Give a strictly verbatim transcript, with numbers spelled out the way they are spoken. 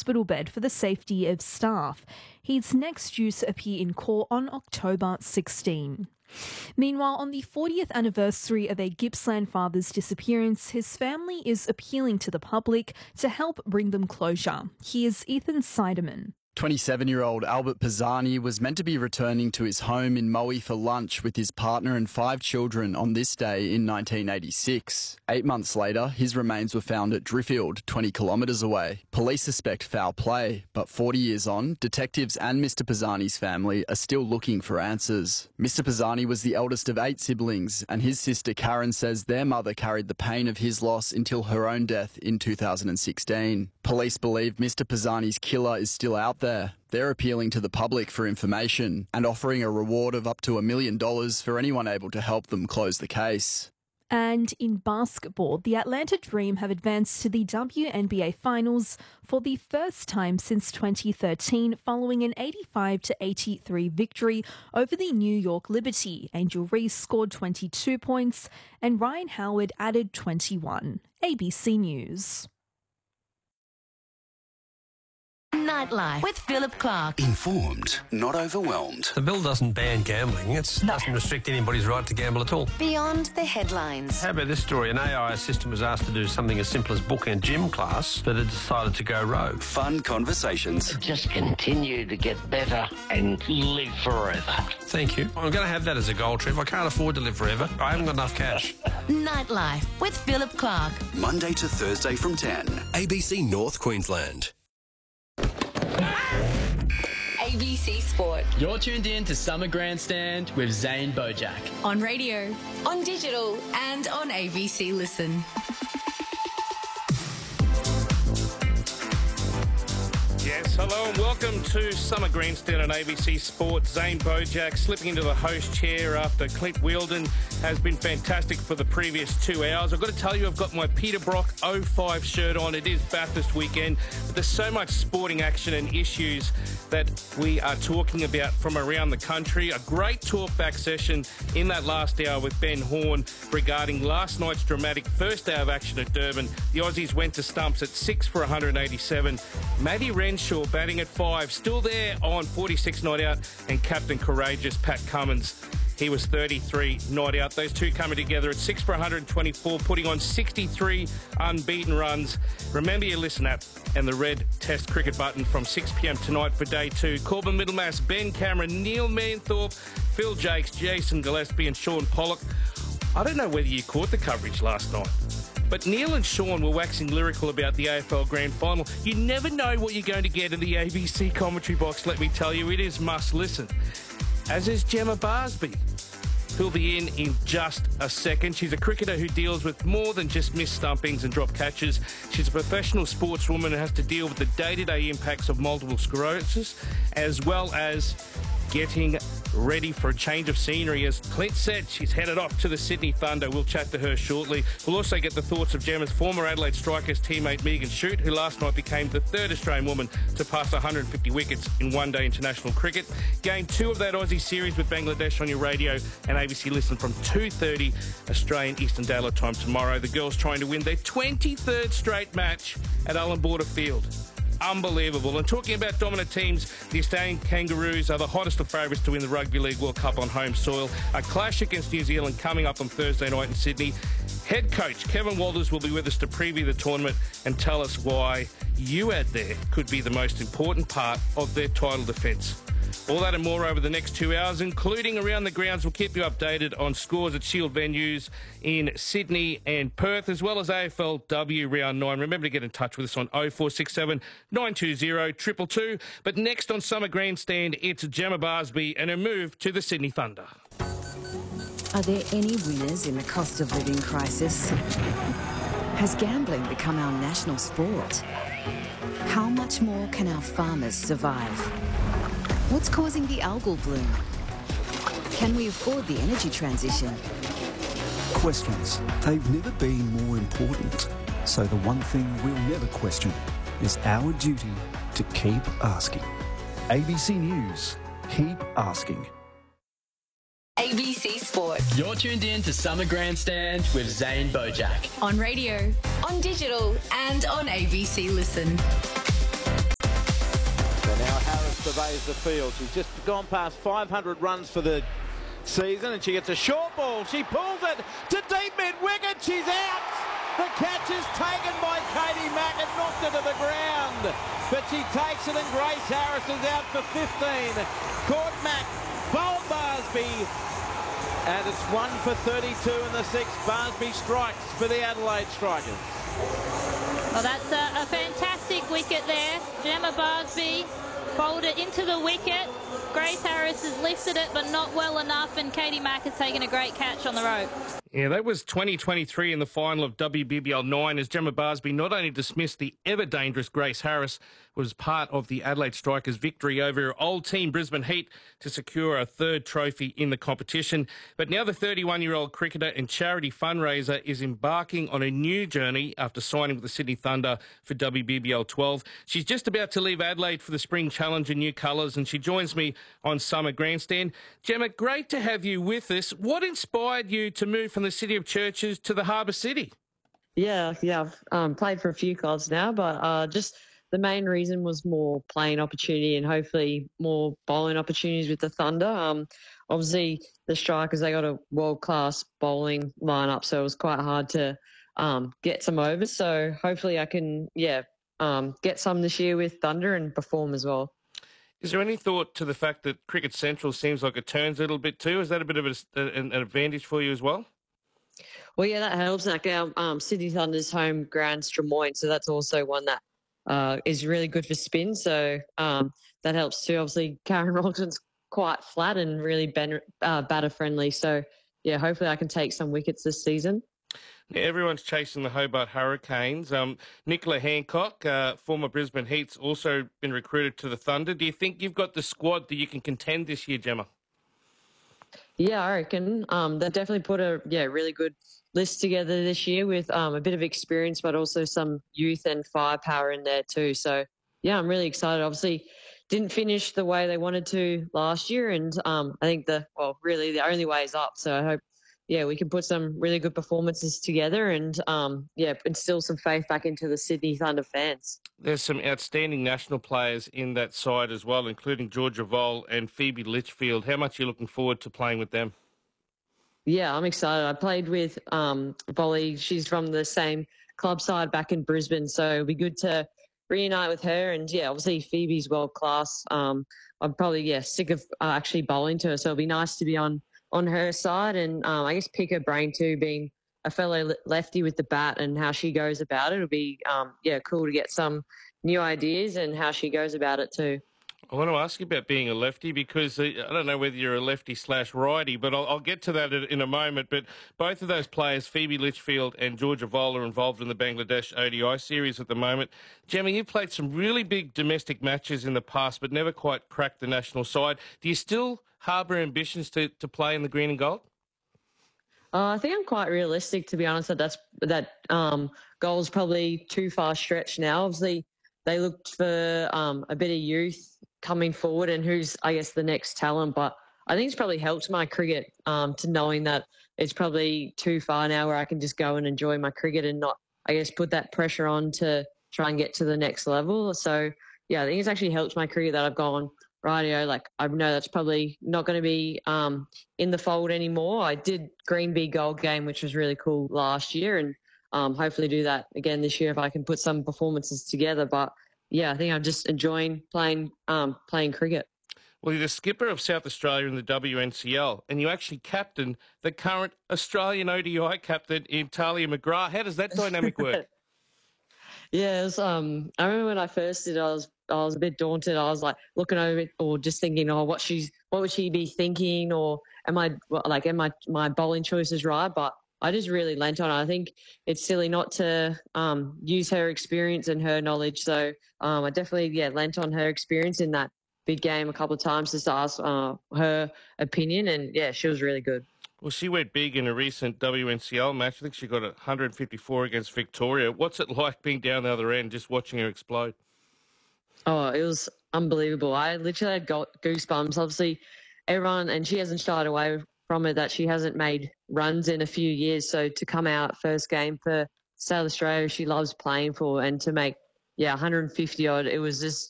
hospital bed for the safety of staff. He's next due to appear in court on October sixteenth. Meanwhile, on the fortieth anniversary of a Gippsland father's disappearance, his family is appealing to the public to help bring them closure. Here's Ethan Seidemann. twenty-seven-year-old Albert Pisani was meant to be returning to his home in Moe for lunch with his partner and five children on this day in nineteen eighty-six. Eight months later, his remains were found at Driffield, twenty kilometres away. Police suspect foul play, but forty years on, detectives and Mister Pisani's family are still looking for answers. Mister Pisani was the eldest of eight siblings, and his sister Karen says their mother carried the pain of his loss until her own death in two thousand sixteen. Police believe Mister Pisani's killer is still out there. They're appealing to the public for information and offering a reward of up to a million dollars for anyone able to help them close the case. And in basketball, the Atlanta Dream have advanced to the W N B A Finals for the first time since twenty thirteen, following an eighty-five to eighty-three victory over the New York Liberty. Angel Reese scored twenty-two points and Ryan Howard added twenty-one. A B C News. Nightlife with Philip Clark. Informed, not overwhelmed. The bill doesn't ban gambling. It doesn't restrict anybody's right to gamble at all. Beyond the headlines. How about this story? An A I assistant was asked to do something as simple as book a gym class, but it decided to go rogue. Fun conversations. Just continue to get better and live forever. Thank you. I'm going to have that as a goal, Trev. I can't afford to live forever. I haven't got enough cash. Nightlife with Philip Clark. Monday to Thursday from ten. A B C North Queensland. A B C Sport. You're tuned in to Summer Grandstand with Zane Bojack. On radio, on digital, and on A B C Listen. Yes, hello and welcome to Summer Grandstand on A B C Sport. Zane Bojack slipping into the host chair after Clint Wheeldon has been fantastic for the previous two hours. I've got to tell you, I've got my Peter Brock oh five shirt on. It is Bathurst weekend, but there's so much sporting action and issues that we are talking about from around the country. A great talk-back session in that last hour with Ben Horn regarding last night's dramatic first day of action at Durban. The Aussies went to stumps at six for one hundred eighty-seven. Matty Renshaw batting at five, still there on forty-six not out, and captain courageous Pat Cummins. He was thirty-three not out. Those two coming together at six for one hundred twenty-four, putting on sixty-three unbeaten runs. Remember your Listen app and the red Test cricket button from six p m tonight for day two. Corbin Middlemass, Ben Cameron, Neil Manthorpe, Phil Jakes, Jason Gillespie and Sean Pollock. I don't know whether you caught the coverage last night, but Neil and Sean were waxing lyrical about the A F L Grand Final. You never know what you're going to get in the A B C commentary box, let me tell you. It is must listen. As is Gemma Barsby, who'll be in in just a second. She's a cricketer who deals with more than just missed stumpings and drop catches. She's a professional sportswoman and has to deal with the day-to-day impacts of multiple sclerosis, as well as getting ready for a change of scenery. As Clint said, she's headed off to the Sydney Thunder. We'll chat to her shortly. We'll also get the thoughts of Gemma's former Adelaide Strikers teammate Megan Shute, who last night became the third Australian woman to pass one hundred fifty wickets in one-day international cricket. Game two of that Aussie series with Bangladesh on your radio and A B C Listen from two thirty Australian Eastern Daylight Time tomorrow. The girls trying to win their twenty-third straight match at Allan Border Field. Unbelievable. And talking about dominant teams, the Australian Kangaroos are the hottest of favourites to win the Rugby League World Cup on home soil. A clash against New Zealand coming up on Thursday night in Sydney. Head coach Kevin Walters will be with us to preview the tournament and tell us why U A D there could be the most important part of their title defence. All that and more over the next two hours, including around the grounds. We'll keep you updated on scores at Shield venues in Sydney and Perth, as well as A F L W Round nine. Remember to get in touch with us on oh four six seven, nine two zero, two two two. But next on Summer Grandstand, it's Gemma Barsby and her move to the Sydney Thunder. Are there any winners in the cost of living crisis? Has gambling become our national sport? How much more can our farmers survive? What's causing the algal bloom? Can we afford the energy transition? Questions. They've never been more important. So the one thing we'll never question is our duty to keep asking. A B C News. Keep asking. A B C Sport. You're tuned in to Summer Grandstand with Zane Bojack. On radio, on digital, and on A B C Listen. surveys the field. She's just gone past five hundred runs for the season, and she gets a short ball. She pulls it to deep mid-wicket. She's out. The catch is taken by Katie Mack and knocked it to the ground. But she takes it, and Grace Harris is out for fifteen. Caught Mack, bowled Barsby, and it's one for thirty-two in the sixth. Barsby strikes for the Adelaide Strikers. Well, that's a, a fantastic wicket there. Gemma Barsby bowled it into the wicket. Grace Harris has lifted it, but not well enough, and Katie Mack has taken a great catch on the rope. Yeah, that was twenty twenty-three in the final of W B B L nine as Gemma Barsby not only dismissed the ever-dangerous Grace Harris, was part of the Adelaide Strikers' victory over her old team Brisbane Heat to secure a third trophy in the competition. But now the thirty-one-year-old cricketer and charity fundraiser is embarking on a new journey after signing with the Sydney Thunder for W B B L twelve. She's just about to leave Adelaide for the Spring Challenge in new colours, and she joins me on Summer Grandstand. Gemma, great to have you with us. What inspired you to move from the City of Churches to the Harbour City? Yeah, yeah, I've um, played for a few clubs now, but uh, just the main reason was more playing opportunity and hopefully more bowling opportunities with the Thunder. Um, obviously, the Strikers, they got a world-class bowling lineup, so it was quite hard to um, get some overs. So hopefully I can, yeah, um, get some this year with Thunder and perform as well. Is there any thought to the fact that Cricket Central seems like it turns a little bit too? Is that a bit of a, an, an advantage for you as well? Well, yeah, that helps. Like our um, Sydney Thunder's home ground's Drummoyne, so that's also one that uh, is really good for spin. So um, that helps too. Obviously, Karen Rolton's quite flat and really ben, uh, batter friendly. So yeah, hopefully I can take some wickets this season. Now, everyone's chasing the Hobart Hurricanes. Um, Nicola Hancock, uh, former Brisbane Heat's, also been recruited to the Thunder. Do you think you've got the squad that you can contend this year, Gemma? Yeah, I reckon. Um, they've definitely put a yeah really good list together this year with um, a bit of experience, but also some youth and firepower in there too. So yeah, I'm really excited. Obviously, didn't finish the way they wanted to last year, and um, I think the well, really the only way is up. So I hope. Yeah, we can put some really good performances together and, um, yeah, instill some faith back into the Sydney Thunder fans. There's some outstanding national players in that side as well, including Georgia Voll and Phoebe Litchfield. How much are you looking forward to playing with them? Yeah, I'm excited. I played with um, Volley. She's from the same club side back in Brisbane, so it'll be good to reunite with her. And, yeah, obviously Phoebe's world class. Um, I'm probably, yeah, sick of uh, actually bowling to her, so it'll be nice to be on on her side and um, I guess pick her brain too, being a fellow lefty with the bat and how she goes about it. It'll be, um, yeah, cool to get some new ideas and how she goes about it too. I want to ask you about being a lefty because uh, I don't know whether you're a lefty slash righty, but I'll, I'll get to that in a moment. But both of those players, Phoebe Litchfield and Georgia Voll, are involved in the Bangladesh O D I series at the moment. Gemma, you've played some really big domestic matches in the past, but never quite cracked the national side. Do you still harbour ambitions to, to play in the green and gold? Uh, I think I'm quite realistic, to be honest, that that's, that um, goal is probably too far stretched now. Obviously, they looked for um, a bit of youth coming forward and who's, I guess, the next talent. But I think it's probably helped my cricket um, to knowing that it's probably too far now where I can just go and enjoy my cricket and not, I guess, put that pressure on to try and get to the next level. So, yeah, I think it's actually helped my cricket that I've gone, rightio, like I know that's probably not going to be um, in the fold anymore. I did Green Bee Gold game, which was really cool last year, and um, hopefully do that again this year if I can put some performances together. But yeah, I think I'm just enjoying playing um, playing cricket. Well, you're the skipper of South Australia in the W N C L, and you actually captain the current Australian O D I captain in Talia McGrath. How does that dynamic work? Yeah, it was, um, I remember when I first did, I was I was a bit daunted. I was like looking over it or just thinking, oh, what she's what would she be thinking, or am I like am I my bowling choices right? But I just really lent on it. I think it's silly not to um, use her experience and her knowledge. So um, I definitely yeah lent on her experience in that big game a couple of times just to ask uh, her opinion, and yeah, she was really good. Well, she went big in a recent W N C L match. I think she got one hundred fifty-four against Victoria. What's it like being down the other end, just watching her explode? Oh, it was unbelievable. I literally had goosebumps. Obviously, everyone, and she hasn't shied away from it, that she hasn't made runs in a few years. So to come out first game for South Australia, she loves playing for, and to make, yeah, one hundred fifty odd, it was just